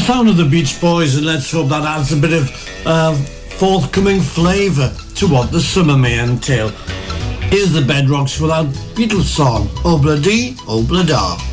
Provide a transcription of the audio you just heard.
sound of the Beach Boys, and let's hope that adds a bit of forthcoming flavour to what the summer may entail. Here's the Bedrocks with our Beatles song, Obla Dee, Obla Da.